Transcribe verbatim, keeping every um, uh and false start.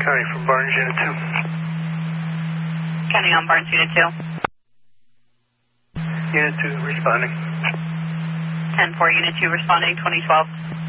County from Barnes, Unit two. County on Barnes, Unit two. Unit two responding. ten four, Unit two responding, twenty twelve.